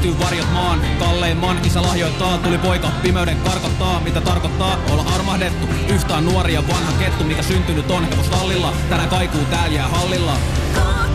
pystyy varjot maan. Kalleimman isä lahjoittaa, tuli poika pimeyden karkottaa. Mitä tarkoittaa olla armahdettu? Yhtään nuoria vanha kettu, mikä syntynyt on hevostallilla. Tänään kaikuu tääl jää hallilla.